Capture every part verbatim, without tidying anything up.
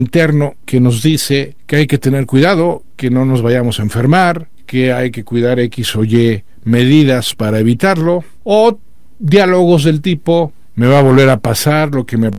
interno que nos dice que hay que tener cuidado, que no nos vayamos a enfermar, que hay que cuidar X o Y medidas para evitarlo, o diálogos del tipo, me va a volver a pasar lo que me...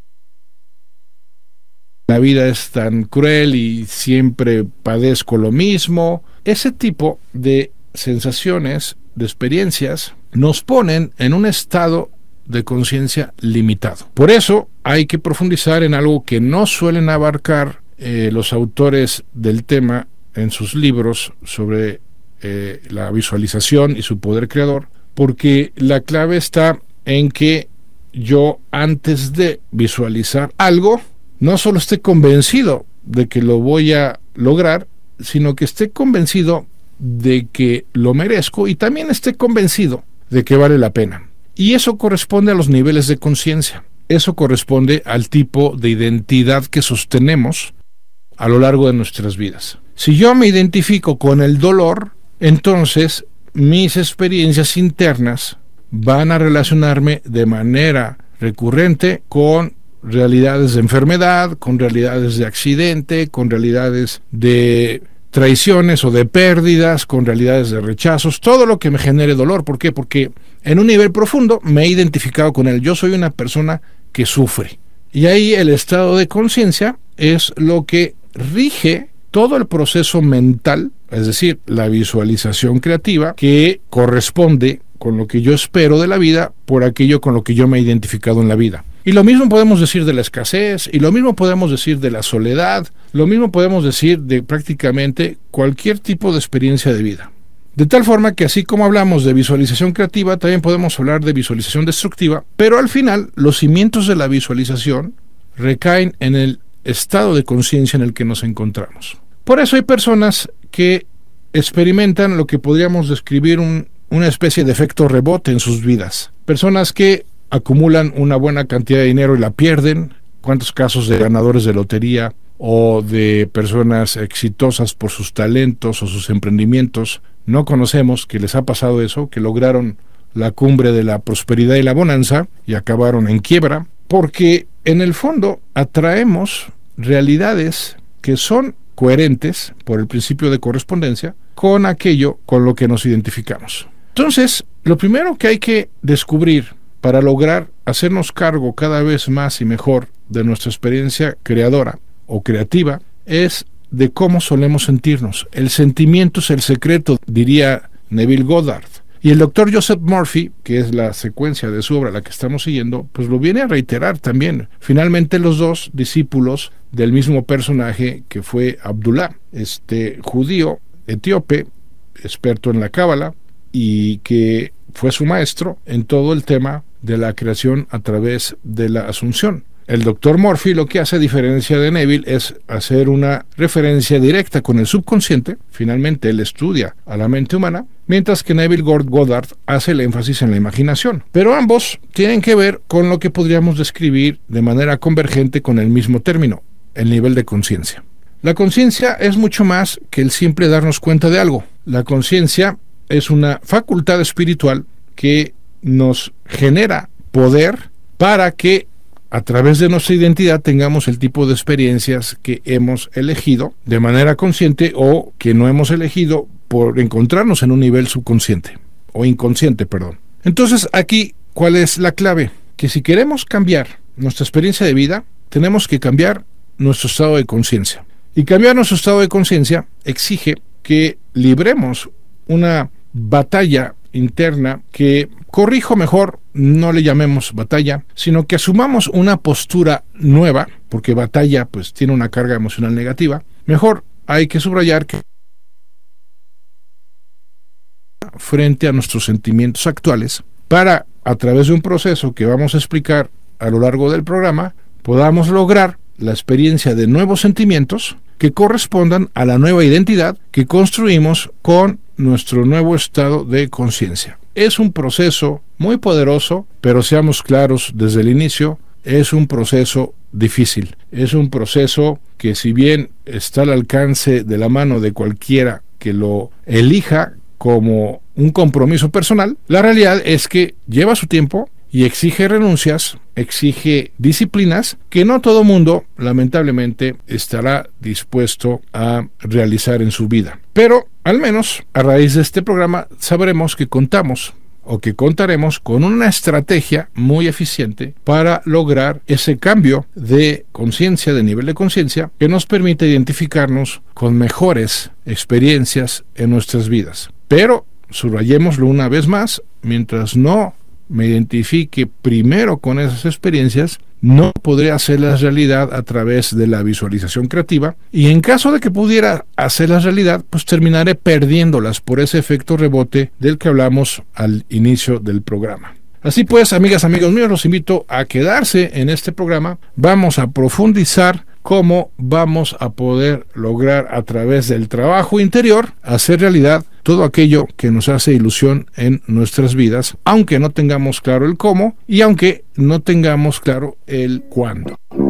La vida es tan cruel y siempre padezco lo mismo. Ese tipo de sensaciones, de experiencias, nos ponen en un estado de conciencia limitado. Por eso hay que profundizar en algo que no suelen abarcar eh, los autores del tema en sus libros sobre eh, la visualización y su poder creador, porque la clave está en que yo, antes de visualizar algo, no solo esté convencido de que lo voy a lograr, sino que esté convencido de que lo merezco y también esté convencido de que vale la pena. Y eso corresponde a los niveles de conciencia. Eso corresponde al tipo de identidad que sostenemos a lo largo de nuestras vidas. Si yo me identifico con el dolor, entonces mis experiencias internas van a relacionarme de manera recurrente con realidades de enfermedad, con realidades de accidente, con realidades de traiciones o de pérdidas, con realidades de rechazos, todo lo que me genere dolor. ¿Por qué? Porque en un nivel profundo me he identificado con él. Yo soy una persona que sufre. Y ahí el estado de conciencia es lo que rige todo el proceso mental, es decir, la visualización creativa, que corresponde con lo que yo espero de la vida por aquello con lo que yo me he identificado en la vida. Y lo mismo podemos decir de la escasez, y lo mismo podemos decir de la soledad, lo mismo podemos decir de prácticamente cualquier tipo de experiencia de vida. De tal forma que así como hablamos de visualización creativa, también podemos hablar de visualización destructiva, pero al final los cimientos de la visualización recaen en el estado de conciencia en el que nos encontramos. Por eso hay personas que experimentan lo que podríamos describir un, una especie de efecto rebote en sus vidas. Personas que acumulan una buena cantidad de dinero y la pierden. ¿Cuántos casos de ganadores de lotería o de personas exitosas por sus talentos o sus emprendimientos no conocemos que les ha pasado eso, que lograron la cumbre de la prosperidad y la bonanza y acabaron en quiebra? Porque en el fondo atraemos realidades que son coherentes por el principio de correspondencia con aquello con lo que nos identificamos. Entonces, lo primero que hay que descubrir para lograr hacernos cargo cada vez más y mejor de nuestra experiencia creadora o creativa es de cómo solemos sentirnos. El sentimiento es el secreto, diría Neville Goddard. Y el doctor Joseph Murphy, que es la secuencia de su obra la que estamos siguiendo, pues lo viene a reiterar también. Finalmente los dos discípulos del mismo personaje que fue Abdullah, este judío etíope, experto en la cábala, y que fue su maestro en todo el tema de la creación a través de la asunción. El doctor Murphy lo que hace, a diferencia de Neville, es hacer una referencia directa con el subconsciente. Finalmente él estudia a la mente humana, mientras que Neville Goddard hace el énfasis en la imaginación. Pero ambos tienen que ver con lo que podríamos describir de manera convergente con el mismo término, el nivel de conciencia. La conciencia es mucho más que el simple darnos cuenta de algo. La conciencia es una facultad espiritual que nos genera poder para que a través de nuestra identidad tengamos el tipo de experiencias que hemos elegido de manera consciente o que no hemos elegido por encontrarnos en un nivel subconsciente o inconsciente, perdón. Entonces, aquí, ¿cuál es la clave? Que si queremos cambiar nuestra experiencia de vida, tenemos que cambiar nuestro estado de conciencia. Y cambiar nuestro estado de conciencia exige que libremos una batalla interna que, corrijo mejor, no le llamemos batalla, sino que asumamos una postura nueva, porque batalla pues tiene una carga emocional negativa. Mejor hay que subrayar que frente a nuestros sentimientos actuales, para, a través de un proceso que vamos a explicar a lo largo del programa, podamos lograr la experiencia de nuevos sentimientos que correspondan a la nueva identidad que construimos con nuestro nuevo estado de conciencia. Es un proceso muy poderoso, pero seamos claros desde el inicio, es un proceso difícil. Es un proceso que, si bien está al alcance de la mano de cualquiera que lo elija como un compromiso personal, la realidad es que lleva su tiempo y exige renuncias, exige disciplinas que no todo mundo, lamentablemente, estará dispuesto a realizar en su vida. Pero, al menos, a raíz de este programa, sabremos que contamos o que contaremos con una estrategia muy eficiente para lograr ese cambio de conciencia, de nivel de conciencia, que nos permite identificarnos con mejores experiencias en nuestras vidas. Pero, subrayémoslo una vez más, mientras no me identifique primero con esas experiencias, no podré hacerlas realidad a través de la visualización creativa, y en caso de que pudiera hacerlas realidad, pues terminaré perdiéndolas por ese efecto rebote del que hablamos al inicio del programa. Así pues, amigas, amigos míos, los invito a quedarse en este programa. Vamos a profundizar cómo vamos a poder lograr a través del trabajo interior hacer realidad todo aquello que nos hace ilusión en nuestras vidas, aunque no tengamos claro el cómo y aunque no tengamos claro el cuándo.